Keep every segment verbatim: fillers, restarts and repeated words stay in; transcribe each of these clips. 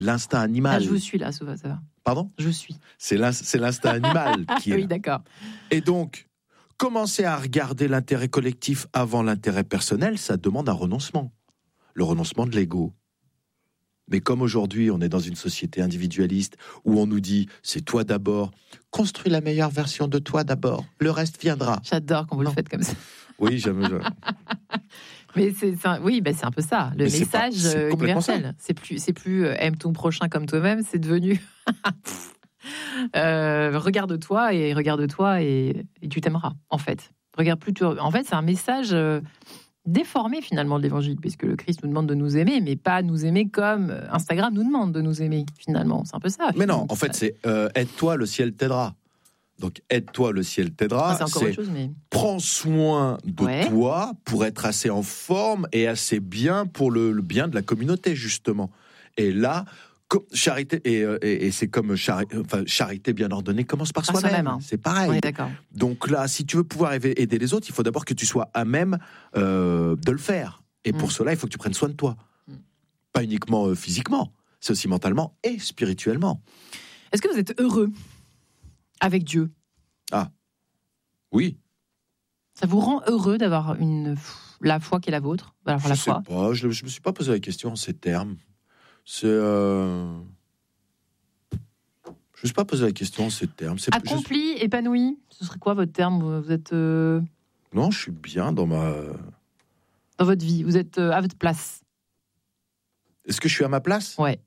l'instinct animal. Ah, je vous suis là, ça va, ça va. Pardon ? Je suis. C'est, l'in- c'est l'instinct animal qui est Oui, là. d'accord. Et donc, commencer à regarder l'intérêt collectif avant l'intérêt personnel, ça demande un renoncement. Le renoncement de l'ego. Mais comme aujourd'hui, on est dans une société individualiste où on nous dit « c'est toi d'abord, construis la meilleure version de toi d'abord, le reste viendra ». J'adore quand vous Non. le faites comme ça. Oui, j'aime. Je... Mais c'est, c'est un, oui, ben c'est un peu ça, le Mais c'est message pas- c'est euh, complètement universel. C'est plus, c'est plus euh, aime ton prochain comme toi-même, c'est devenu euh, regarde-toi et regarde-toi et, et tu t'aimeras. En fait, regarde plutôt. En fait, c'est un message euh, déformé finalement de l'évangile, puisque le Christ nous demande de nous aimer, mais pas nous aimer comme Instagram nous demande de nous aimer. Finalement, c'est un peu ça. Mais non, finalement, en fait, c'est euh, aide-toi, le ciel t'aidera. Donc, aide-toi, le ciel t'aidera. Ah, c'est encore c'est autre chose, mais prends soin de Ouais. toi pour être assez en forme et assez bien pour le, le bien de la communauté, justement. Et là, co- charité, et, euh, et, et c'est comme chari- enfin, charité bien ordonnée commence par Par soi-même. soi-même, hein. C'est pareil. on est d'accord. Donc là, si tu veux pouvoir aider aider les autres, il faut d'abord que tu sois à même euh, de le faire. Et pour Mm. cela, il faut que tu prennes soin de toi. Mm. Pas uniquement euh, physiquement, c'est aussi mentalement et spirituellement. Est-ce que vous êtes heureux avec Dieu ? Oui, Ça vous rend heureux d'avoir une la foi qui est la vôtre ? Alors je la sais foi. pas, je ne me suis pas posé la question en ces termes. C'est... Euh... Je ne me suis pas posé la question en ces termes. C'est... je- Accompli, épanoui, ce serait quoi votre terme ? Vous êtes euh, Non, je suis bien dans ma... dans votre vie, vous êtes euh, à votre place. Est-ce que je suis à ma place ? Ouais.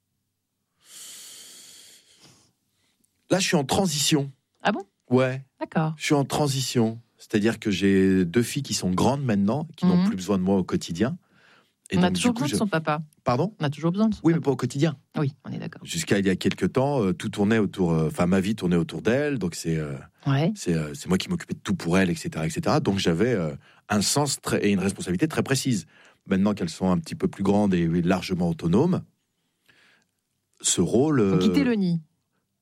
Là, je suis en transition. Ah bon ? Ouais, D'accord. je suis en transition. C'est-à-dire que j'ai deux filles qui sont grandes maintenant, qui n'ont Mhm. plus besoin de moi au quotidien. Et On a donc, toujours du coup, besoin de je- son papa. Pardon ? On a toujours besoin de son Oui, mais papa. pas au quotidien. Oui, on est d'accord. Jusqu'à il y a quelques temps, euh, tout tournait autour... euh, Enfin, ma vie tournait autour d'elle, donc c'est... euh, Ouais. C'est, euh, c'est moi qui m'occupais de tout pour elle, et cetera, et cetera. Donc j'avais euh, un sens très, et une responsabilité très précise. Maintenant qu'elles sont un petit peu plus grandes et largement autonomes, ce rôle... Elles ont euh, quitté le nid. Pardon ?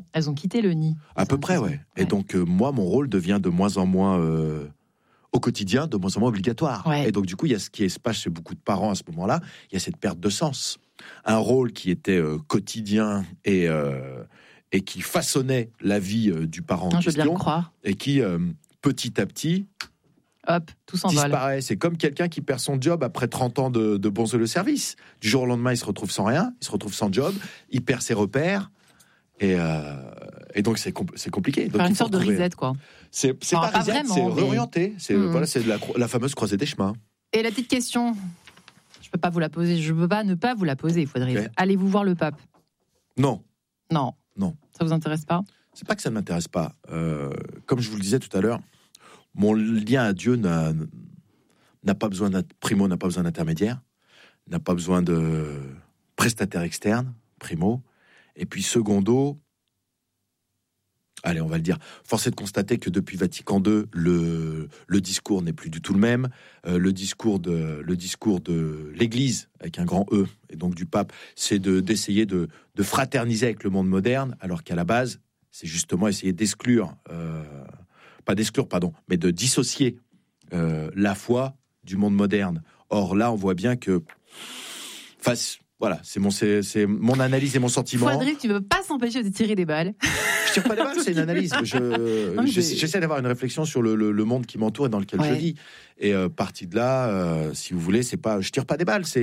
Elles ont quitté le nid. À peu près, ouais. Et donc euh, moi, mon rôle devient de moins en moins... euh, au quotidien, de moins en moins obligatoire. Ouais. Et donc du coup, il y a ce qui se passe chez beaucoup de parents à ce moment-là, il y a cette perte de sens. Un rôle qui était euh, quotidien et... euh, et qui façonnait la vie euh, du parent en Non, je veux bien le question, croire. et qui, euh, petit à petit, Hop, tout s'envole. disparaît. C'est comme quelqu'un qui perd son job après trente ans de, de bons de service. Du jour au lendemain, il se retrouve sans rien, il se retrouve sans job, il perd ses repères, et, euh, et donc c'est, compl- c'est compliqué. Donc, Faire il une faut sorte de retrouver- reset, quoi. C'est, c'est Enfin, pas pas reset, vraiment, c'est mais- réorienter. C'est, Hmm. voilà, c'est de la, cro- la fameuse croisée des chemins. Et la petite question, je peux pas vous la poser, je peux pas ne pas vous la poser, il faudrait. Ok. Allez-vous voir le pape ? Non, Non. Non. Ça vous intéresse pas ? c'est pas que ça ne m'intéresse pas. Euh, comme je vous le disais tout à l'heure, mon lien à Dieu n'a, n'a pas besoin d'in- primo, n'a pas besoin d'intermédiaire, n'a pas besoin de prestataire externe, primo. Et puis secondo, allez, on va le dire, force est de constater que depuis Vatican deux, le, le discours n'est plus du tout le même. Euh, le discours de, le discours de l'Église, avec un grand E, et donc du pape, c'est de, d'essayer de, de fraterniser avec le monde moderne, alors qu'à la base, c'est justement essayer d'exclure, euh, pas d'exclure, pardon, mais de dissocier euh, la foi du monde moderne. Or là, on voit bien que... Enfin, voilà, c'est mon, c'est, c'est mon analyse et mon sentiment. Frédéric, tu ne peux pas s'empêcher de tirer des balles. Je tire pas des balles, c'est une analyse. Je, Non, mais j'essa- c'est- j'essaie d'avoir une réflexion sur le, le, le monde qui m'entoure et dans lequel Ouais. je vis. Et euh, parti de là, euh, si vous voulez, c'est pas, je tire pas des balles. C'est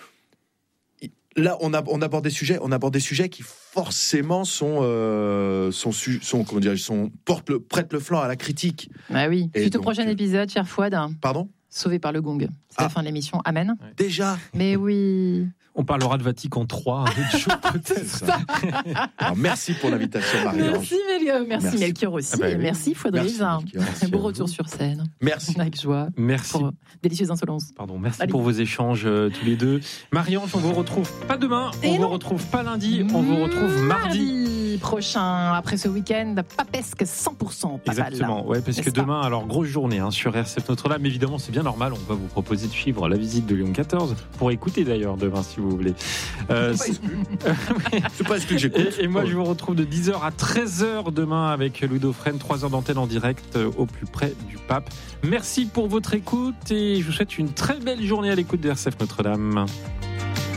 là, on, a, on aborde des sujets, on aborde des sujets qui forcément sont, euh, sont, su- sont, comment dire, sont portent le, prêtent le flanc à la critique. Bah oui. Et Suite au donc, prochain euh, épisode, cher Fouad, Pardon ? sauvé par le gong. C'est Ah. la fin de l'émission. Amen. Déjà. Mais oui. On parlera de Vatican trois un autre jour peut-être. Alors, merci pour l'invitation, Marie-Ange. Merci, Melchior. Merci, Merci. Melchior aussi. Ah bah oui. Merci, Frédéric. Merci, Melchior. Un beau retour sur scène. Merci. Avec joie. Merci. Pour délicieuse insolence. Pardon, merci Allez. pour vos échanges euh, tous les deux. Marie-Ange, on vous retrouve pas demain, Et on non. vous retrouve pas lundi, on vous retrouve mardi. Mardi prochain, après ce week-end, papesque cent pour cent. Papal. Exactement, ouais, parce que N'est-ce pas demain, alors grosse journée hein, sur R C F Notre-Dame, évidemment c'est bien normal, on va vous proposer de suivre la visite de Léon quatorze, pour écouter d'ailleurs demain si vous voulez. Euh, C'est pas exclu. C'est pas exclu que j'écoute. et, et moi je vous retrouve de dix heures à treize heures demain avec Louis Dauphren, trois heures d'antenne en direct euh, au plus près du pape. Merci pour votre écoute et je vous souhaite une très belle journée à l'écoute de R C F Notre-Dame.